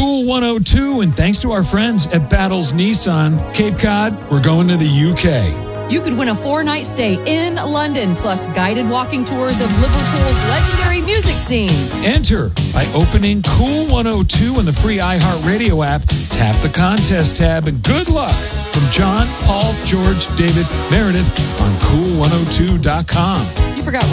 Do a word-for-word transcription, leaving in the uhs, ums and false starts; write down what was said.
Cool one oh two, and thanks to our friends at Battles Nissan, Cape Cod, we're going to the U K. You could win a four-night stay in London, plus guided walking tours of Liverpool's legendary music scene. Enter by opening Cool one oh two in the free iHeartRadio app, tap the contest tab, and good luck from John, Paul, George, David, Meredith on cool one oh two dot com. You forgot